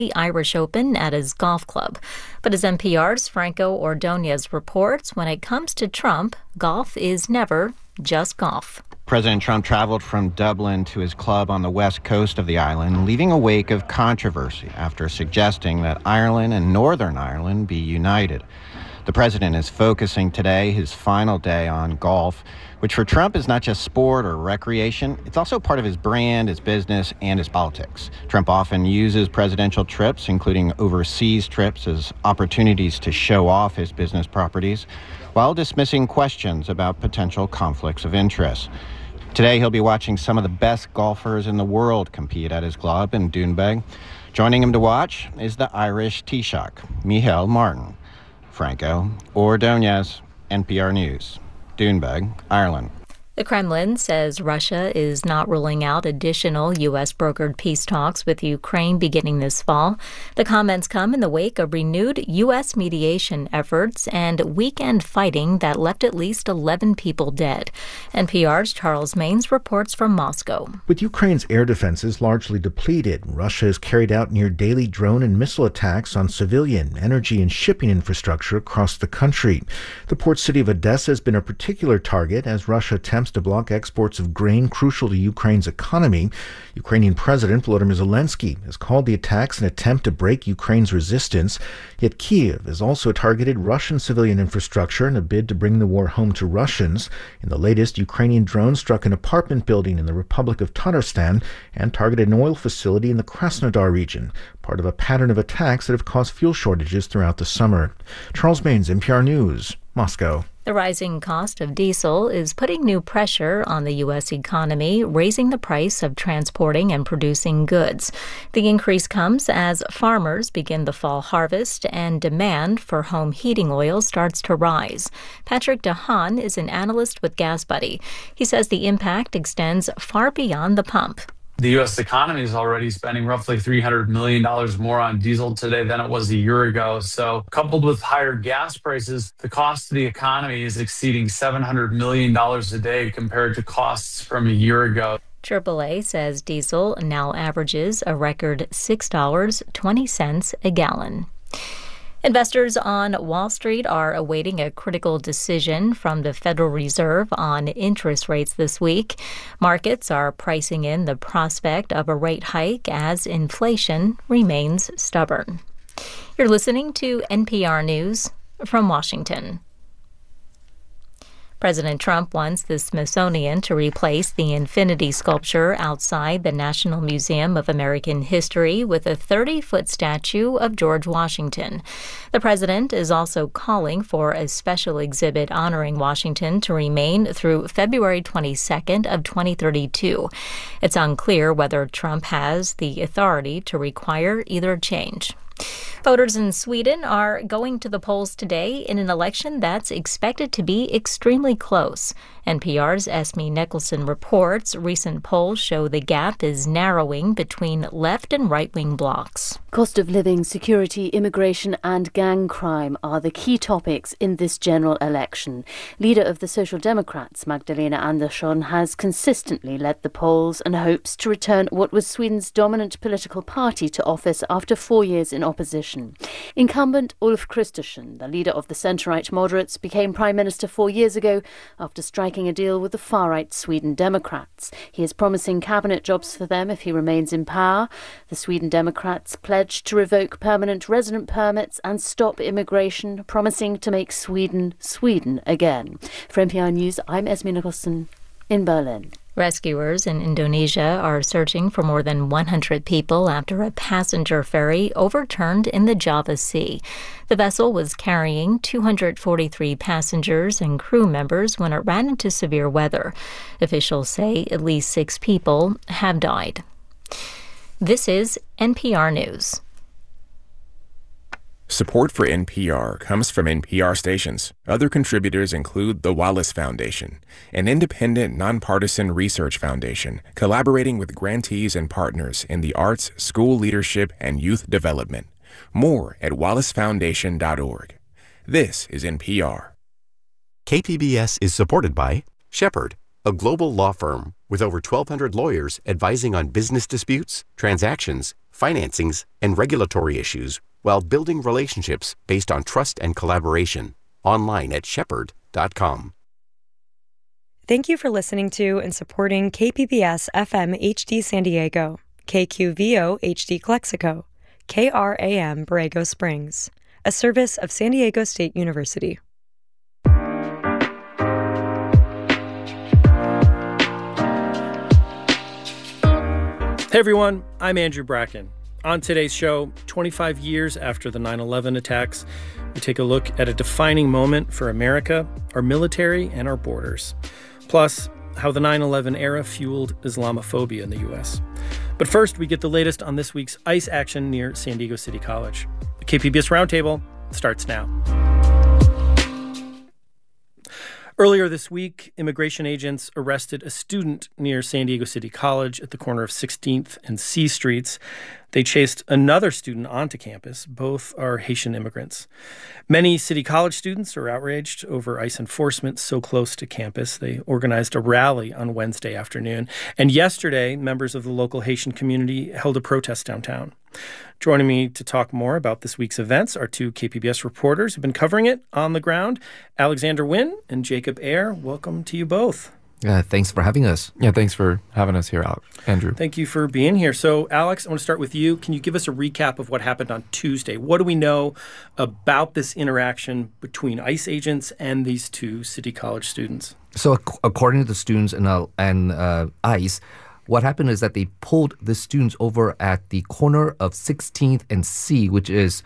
the Irish Open at his golf club. But as NPR's Franco Ordonez reports, when it comes to Trump, golf is never just golf. President Trump traveled from Dublin to his club on the west coast of the island, leaving a wake of controversy after suggesting that Ireland and Northern Ireland be united. The president is focusing today, his final day, on golf, which for Trump is not just sport or recreation. It's also part of his brand, his business, and his politics. Trump often uses presidential trips, including overseas trips, as opportunities to show off his business properties, while dismissing questions about potential conflicts of interest. Today, he'll be watching some of the best golfers in the world compete at his club in Doonbeg. Joining him to watch is the Irish Taoiseach, Micheál Martin. Franco Ordonez, NPR News, Doonbeg, Ireland. The Kremlin says Russia is not ruling out additional U.S.-brokered peace talks with Ukraine beginning this fall. The comments come in the wake of renewed U.S. mediation efforts and weekend fighting that left at least 11 people dead. NPR's Charles Maines reports from Moscow. With Ukraine's air defenses largely depleted, Russia has carried out near-daily drone and missile attacks on civilian, energy, and shipping infrastructure across the country. The port city of Odessa has been a particular target as Russia attempts to block exports of grain crucial to Ukraine's economy. Ukrainian President Volodymyr Zelensky has called the attacks an attempt to break Ukraine's resistance. Yet Kyiv has also targeted Russian civilian infrastructure in a bid to bring the war home to Russians. In the latest, Ukrainian drones struck an apartment building in the Republic of Tatarstan and targeted an oil facility in the Krasnodar region, part of a pattern of attacks that have caused fuel shortages throughout the summer. Charles Maines, NPR News, Moscow. The rising cost of diesel is putting new pressure on the U.S. economy, raising the price of transporting and producing goods. The increase comes as farmers begin the fall harvest and demand for home heating oil starts to rise. Patrick DeHaan is an analyst with GasBuddy. He says the impact extends far beyond the pump. The U.S. economy is already spending roughly $300 million more on diesel today than it was a year ago. So coupled with higher gas prices, the cost to the economy is exceeding $700 million a day compared to costs from a year ago. AAA says diesel now averages a record $6.20 a gallon. Investors on Wall Street are awaiting a critical decision from the Federal Reserve on interest rates this week. Markets are pricing in the prospect of a rate hike as inflation remains stubborn. You're listening to NPR News from Washington. President Trump wants the Smithsonian to replace the infinity sculpture outside the National Museum of American History with a 30-foot statue of George Washington. The president is also calling for a special exhibit honoring Washington to remain through February 22nd of 2032. It's unclear whether Trump has the authority to require either change. Voters in Sweden are going to the polls today in an election that's expected to be extremely close. NPR's Esme Nicholson reports recent polls show the gap is narrowing between left and right-wing blocs. Cost of living, security, immigration and gang crime are the key topics in this general election. Leader of the Social Democrats, Magdalena Andersson, has consistently led the polls and hopes to return what was Sweden's dominant political party to office after 4 years in opposition. Incumbent Ulf Kristersson, the leader of the centre-right moderates, became Prime Minister 4 years ago after striking a deal with the far-right Sweden Democrats. He is promising cabinet jobs for them if he remains in power. The Sweden Democrats pledged to revoke permanent resident permits and stop immigration, promising to make Sweden Sweden again. For NPR News, I'm Esme Nicholson in Berlin. Rescuers in Indonesia are searching for more than 100 people after a passenger ferry overturned in the Java Sea. The vessel was carrying 243 passengers and crew members when it ran into severe weather. Officials say at least 6 people have died. This is NPR News. Support for NPR comes from NPR stations. Other contributors include the Wallace Foundation, an independent, nonpartisan research foundation collaborating with grantees and partners in the arts, school leadership, and youth development. More at wallacefoundation.org. This is NPR. KPBS is supported by Shepherd, a global law firm with over 1,200 lawyers advising on business disputes, transactions, financings, and regulatory issues while building relationships based on trust and collaboration. Online at shepherd.com. Thank you for listening to and supporting KPBS FM HD San Diego, KQVO HD Calexico, KRAM Borrego Springs, a service of San Diego State University. Hey everyone, I'm Andrew Bracken. On today's show, 25 years after the 9/11 attacks, we take a look at a defining moment for America, our military, and our borders. Plus, how the 9/11 era fueled Islamophobia in the U.S. But first, we get the latest on this week's ICE action near San Diego City College. The KPBS Roundtable starts now. Earlier this week, immigration agents arrested a student near San Diego City College at the corner of 16th and C Streets. They chased another student onto campus. Both are Haitian immigrants. Many City College students are outraged over ICE enforcement so close to campus. They organized a rally on Wednesday afternoon. And yesterday, members of the local Haitian community held a protest downtown. Joining me to talk more about this week's events are two KPBS reporters who've been covering it on the ground, Alexander Nguyen and Jacob Ayer. Welcome to you both. Thanks for having us. Yeah, thanks for having us here, Andrew. Thank you for being here. So, Alex, I want to start with you. Can you give us a recap of what happened on Tuesday? What do we know about this interaction between ICE agents and these two City College students? So, according to the students and ICE, what happened is that they pulled the students over at the corner of 16th and C, which is,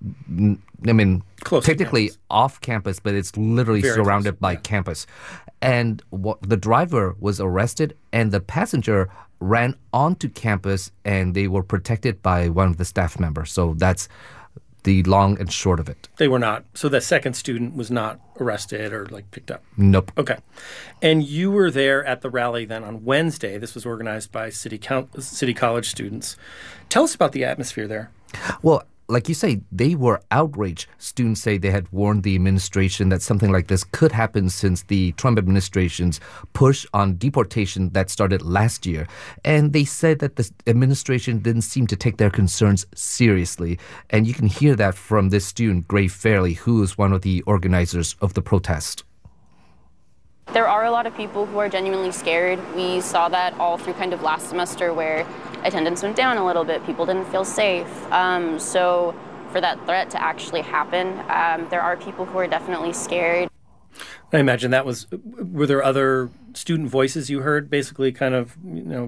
close technically off campus, but it's literally very surrounded close, by campus. And the driver was arrested, and the passenger ran onto campus, and they were protected by one of the staff members. So that's the long and short of it. They were not. So the second student was not arrested or picked up? Nope. Okay. And you were there at the rally then on Wednesday. This was organized by City College students. Tell us about the atmosphere there. Well, like you say, they were outraged. Students say they had warned the administration that something like this could happen since the Trump administration's push on deportation that started last year. And they said that the administration didn't seem to take their concerns seriously. And you can hear that from this student, Gray Fairley, who is one of the organizers of the protest. There are a lot of people who are genuinely scared. We saw that all through kind of last semester where attendance went down a little bit. People didn't feel safe. So for that threat to actually happen, there are people who are definitely scared. I imagine were there other student voices you heard basically kind of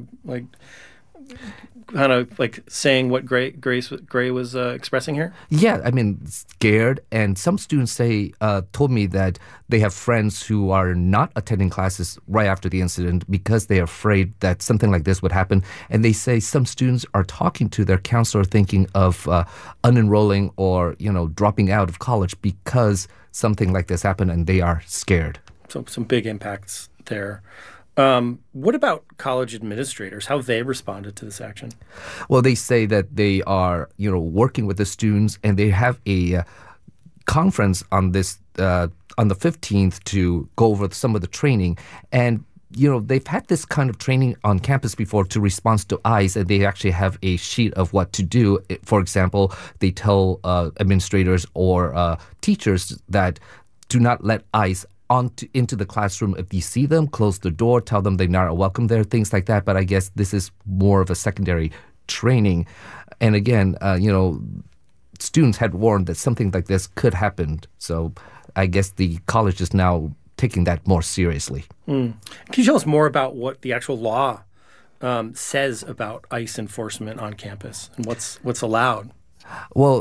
saying what Gray was expressing here? Yeah, scared. And some students told me that they have friends who are not attending classes right after the incident because they're afraid that something like this would happen. And they say some students are talking to their counselor thinking of unenrolling or, dropping out of college because something like this happened and they are scared. So some big impacts there. What about college administrators? How have they responded to this action? Well, they say that they are, working with the students, and they have a conference on this on the 15th to go over some of the training. And they've had this kind of training on campus before to respond to ICE, and they actually have a sheet of what to do. For example, they tell administrators or teachers that do not let ICE into the classroom. If you see them, close the door, tell them they're not welcome there, things like that. But I guess this is more of a secondary training. And again, students had warned that something like this could happen. So I guess the college is now taking that more seriously. Can you tell us more about what the actual law says about ICE enforcement on campus and what's allowed? Well,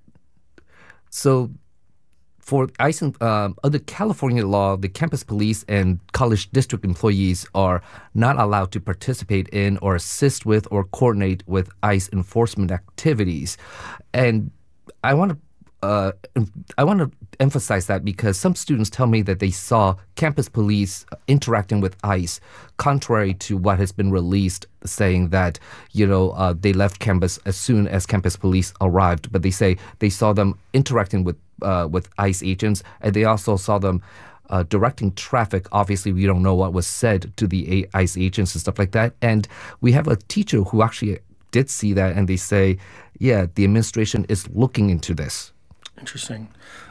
so for ICE, under California law, the campus police and college district employees are not allowed to participate in or assist with or coordinate with ICE enforcement activities. And I want to emphasize that because some students tell me that they saw campus police interacting with ICE, contrary to what has been released, saying that they left campus as soon as campus police arrived. But they say they saw them interacting with ICE agents, and they also saw them directing traffic. Obviously, we don't know what was said to the ICE agents and stuff like that. And we have a teacher who actually did see that, and they say, yeah, the administration is looking into this. Interesting.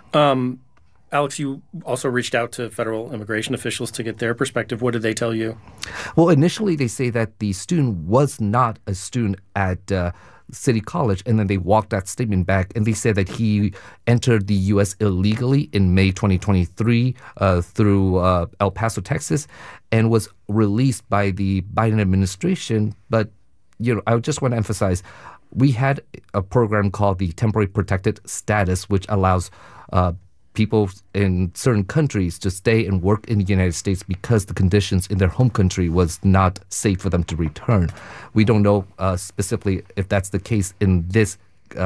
Alex, you also reached out to federal immigration officials to get their perspective. What did they tell you? Well, initially they say that the student was not a student at City College, and then they walked that statement back, and they said that he entered the U.S. illegally in May 2023 through El Paso, Texas, and was released by the Biden administration. But, I just want to emphasize, we had a program called the Temporary Protected Status, which allows people in certain countries to stay and work in the United States because the conditions in their home country was not safe for them to return. We don't know specifically if that's the case in this,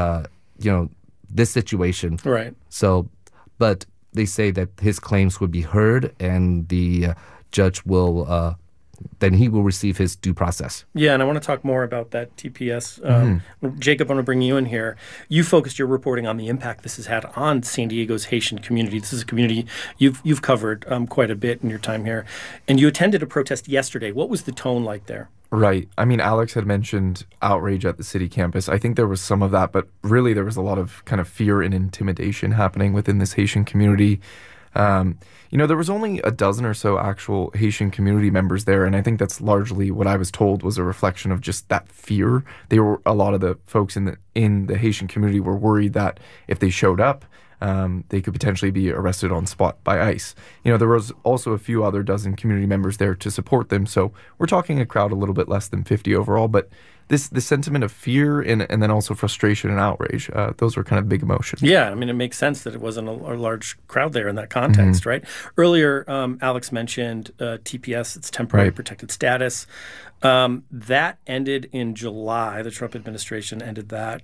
this situation. Right. So, but they say that his claims would be heard, and the judge will. Then he will receive his due process. Yeah, and I want to talk more about that TPS. Jacob, I want to bring you in here. You focused your reporting on the impact this has had on San Diego's Haitian community. This is a community you've covered quite a bit in your time here. And you attended a protest yesterday. What was the tone like there? Right. I mean, Alex had mentioned outrage at the city campus. I think there was some of that, but really there was a lot of kind of fear and intimidation happening within this Haitian community. There was only a dozen or so actual Haitian community members there, and I think that's largely what I was told was a reflection of just that fear. A lot of the folks in the Haitian community were worried that if they showed up, they could potentially be arrested on spot by ICE. There was also a few other dozen community members there to support them, so we're talking a crowd a little bit less than 50 overall, but the sentiment of fear and then also frustration and outrage, those were kind of big emotions. Yeah, I mean, it makes sense that it wasn't a large crowd there in that context, right? Earlier, Alex mentioned TPS, its temporary protected status. That ended in July. The Trump administration ended that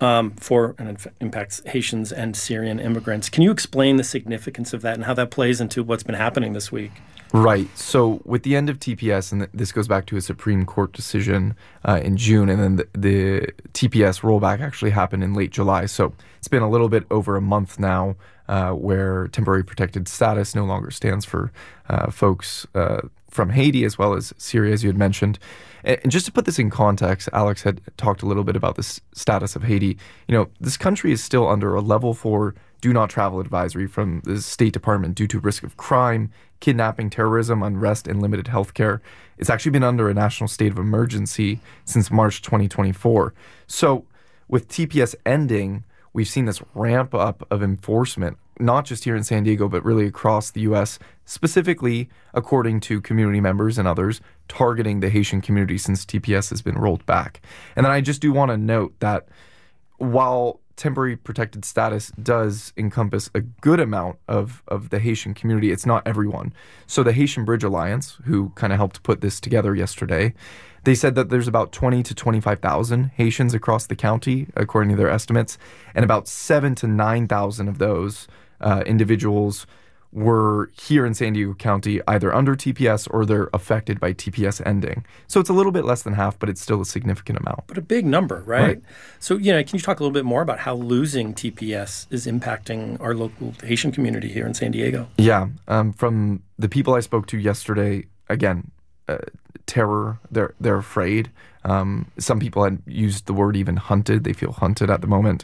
and impacts Haitians and Syrian immigrants. Can you explain the significance of that and how that plays into what's been happening this week? Right. So with the end of TPS, and this goes back to a Supreme Court decision in June, and then the TPS rollback actually happened in late July. So it's been a little bit over a month now where temporary protected status no longer stands for folks from Haiti as well as Syria, as you had mentioned. And just to put this in context, Alex had talked a little bit about the status of Haiti. This country is still under a level 4 do not travel advisory from the State Department due to risk of crime, kidnapping, terrorism, unrest, and limited health care. It's actually been under a national state of emergency since March 2024. So with TPS ending, we've seen this ramp up of enforcement, not just here in San Diego, but really across the U.S., specifically, according to community members and others, targeting the Haitian community since TPS has been rolled back. And then I just do want to note that while temporary protected status does encompass a good amount of the Haitian community, it's not everyone. So the Haitian Bridge Alliance, who kind of helped put this together yesterday, they said that there's about 20 to 25,000 Haitians across the county, according to their estimates, and about 7,000 to 9,000 of those individuals were here in San Diego County either under TPS or they're affected by TPS ending. So it's a little bit less than half, but it's still a significant amount. But a big number, right? So, can you talk a little bit more about how losing TPS is impacting our local Haitian community here in San Diego? Yeah. From the people I spoke to yesterday, again, terror, they're afraid. Some people had used the word even hunted. They feel hunted at the moment.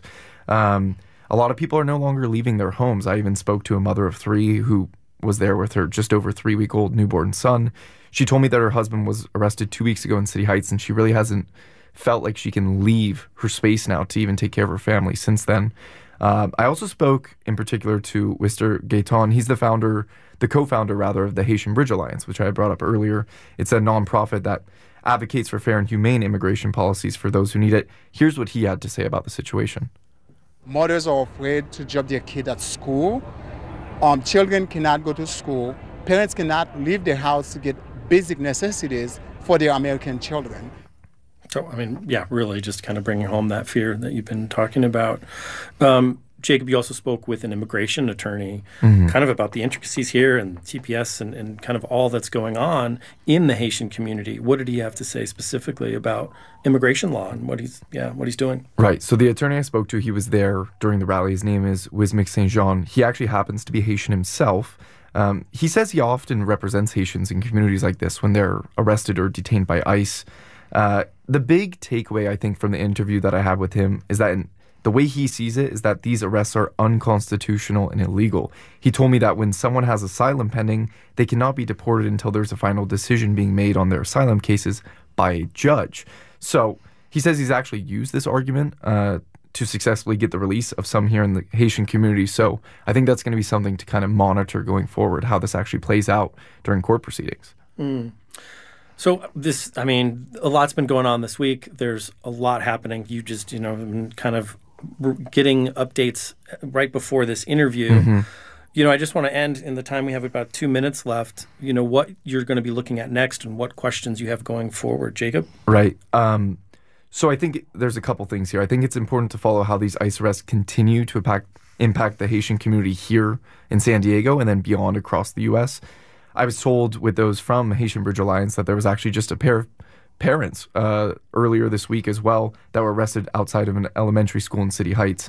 A lot of people are no longer leaving their homes. I even spoke to a mother of 3 who was there with her just over 3-week-old newborn son. She told me that her husband was arrested 2 weeks ago in City Heights, and she really hasn't felt like she can leave her space now to even take care of her family since then. I also spoke in particular to Mr. Gaetan. He's the co-founder of the Haitian Bridge Alliance, which I had brought up earlier. It's a nonprofit that advocates for fair and humane immigration policies for those who need it. Here's what he had to say about the situation. Mothers are afraid to drop their kid at school. Children cannot go to school. Parents cannot leave their house to get basic necessities for their American children. So, really just kind of bringing home that fear that you've been talking about. Jacob, you also spoke with an immigration attorney kind of about the intricacies here and TPS and kind of all that's going on in the Haitian community. What did he have to say specifically about immigration law and what he's doing? Right. So the attorney I spoke to, he was there during the rally. His name is Wismic St. Jean. He actually happens to be Haitian himself. He says he often represents Haitians in communities like this when they're arrested or detained by ICE. The big takeaway, I think, from the interview that I had with him is that the way he sees it is that these arrests are unconstitutional and illegal. He told me that when someone has asylum pending, they cannot be deported until there's a final decision being made on their asylum cases by a judge. So he says he's actually used this argument to successfully get the release of some here in the Haitian community. So I think that's going to be something to kind of monitor going forward, how this actually plays out during court proceedings. So a lot's been going on this week. There's a lot happening. You just, been kind of getting updates right before this interview. Mm-hmm. I just want to end in the time we have about 2 minutes left, what you're going to be looking at next and what questions you have going forward. Jacob? Right. So I think there's a couple things here. I think it's important to follow how these ICE arrests continue to impact the Haitian community here in San Diego and then beyond across the U.S. I was told with those from Haitian Bridge Alliance that there was actually just a pair of parents earlier this week as well that were arrested outside of an elementary school in City Heights.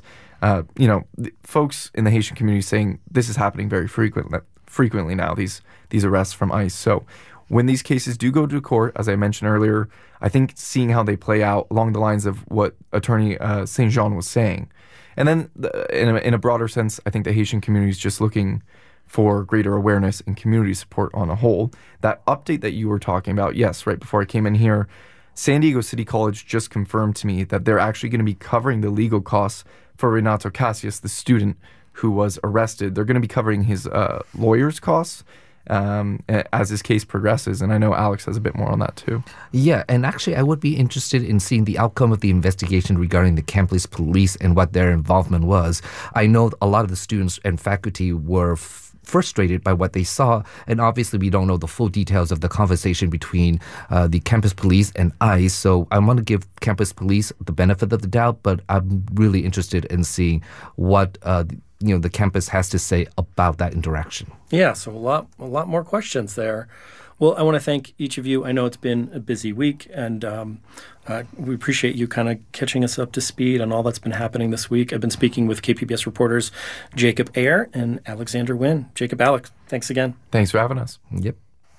Folks in the Haitian community saying this is happening very frequently now, these arrests from ICE. So when these cases do go to court, as I mentioned earlier, I think seeing how they play out along the lines of what Attorney St. Jean was saying. And then in a broader sense, I think the Haitian community is just looking for greater awareness and community support on a whole. That update that you were talking about, yes, right before I came in here, San Diego City College just confirmed to me that they're actually going to be covering the legal costs for Renato Cassius, the student who was arrested. They're going to be covering his lawyer's costs as his case progresses. And I know Alex has a bit more on that too. Yeah, and actually I would be interested in seeing the outcome of the investigation regarding the campus police and what their involvement was. I know a lot of the students and faculty were frustrated by what they saw, and obviously we don't know the full details of the conversation between the campus police and ICE, so I want to give campus police the benefit of the doubt, but I'm really interested in seeing what the campus has to say about that interaction. Yeah, so a lot more questions there. Well, I want to thank each of you. I know it's been a busy week, and we appreciate you kind of catching us up to speed on all that's been happening this week. I've been speaking with KPBS reporters Jacob Ayer and Alexander Nguyen. Jacob, Alex, thanks again. Thanks for having us. Yep.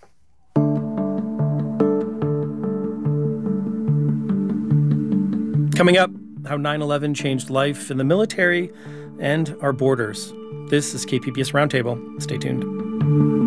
Coming up, how 9/11 changed life in the military and our borders. This is KPBS Roundtable. Stay tuned.